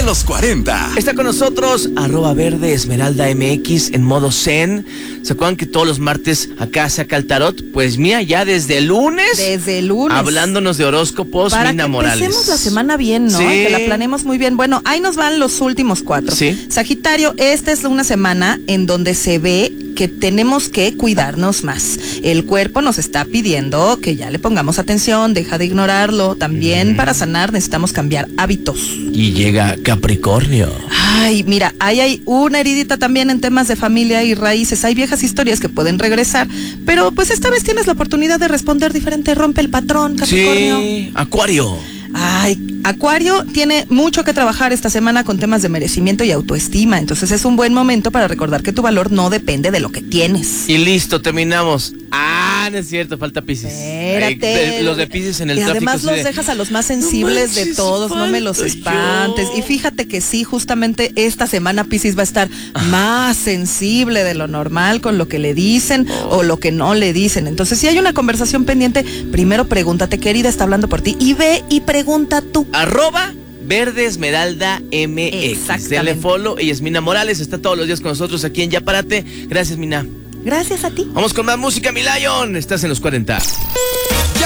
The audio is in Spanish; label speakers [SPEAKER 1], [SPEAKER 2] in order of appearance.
[SPEAKER 1] los 40.
[SPEAKER 2] Está con nosotros @verdeesmeraldamx en modo zen. ¿Se acuerdan que todos los martes acá saca el tarot? Pues mira, ya desde el lunes. Hablándonos de horóscopos,
[SPEAKER 3] para
[SPEAKER 2] Mina
[SPEAKER 3] que
[SPEAKER 2] Morales.
[SPEAKER 3] empecemos la semana bien, ¿no?
[SPEAKER 2] Sí.
[SPEAKER 3] Y que la planeemos muy bien. Bueno, ahí nos van los últimos 4.
[SPEAKER 2] Sí.
[SPEAKER 3] Sagitario, esta es una semana en donde se ve que tenemos que cuidarnos más. El cuerpo nos está pidiendo que ya le pongamos atención, deja de ignorarlo. También para sanar necesitamos cambiar hábitos.
[SPEAKER 2] Y llega Capricornio.
[SPEAKER 3] Ay, mira, ahí hay una heridita también en temas de familia y raíces. Hay viejas historias que pueden regresar, pero pues esta vez tienes la oportunidad de responder diferente. Rompe el patrón, Capricornio.
[SPEAKER 2] Sí, Acuario.
[SPEAKER 3] Ay, Acuario tiene mucho que trabajar esta semana con temas de merecimiento y autoestima, entonces es un buen momento para recordar que tu valor no depende de lo que tienes.
[SPEAKER 2] Y listo, terminamos. No es cierto, falta Piscis.
[SPEAKER 3] Espérate.
[SPEAKER 2] Los de Piscis en el
[SPEAKER 3] y
[SPEAKER 2] tráfico.
[SPEAKER 3] además los dejas a los más sensibles de todos, no me los espantes. Y fíjate que sí, justamente esta semana Piscis va a estar más sensible de lo normal con lo que le dicen o lo que no le dicen. Entonces, si hay una conversación pendiente, primero pregúntate qué herida está hablando por ti y ve y pregunta tú.
[SPEAKER 2] @verdeesmeraldamx. Denle follow. Ella es Mina Morales, está todos los días con nosotros aquí en Ya Párate. Gracias, Mina.
[SPEAKER 3] Gracias a ti.
[SPEAKER 2] Vamos con más música, mi Lion. Estás en los 40.